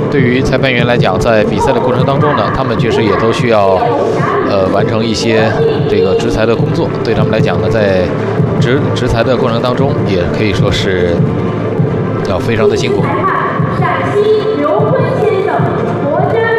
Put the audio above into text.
对于裁判员来讲，在比赛的过程当中呢，他们确实也都需要完成一些这个执裁的工作。对他们来讲呢，在执裁的过程当中，也可以说是要非常的辛苦。 陕西刘坤先生，国家。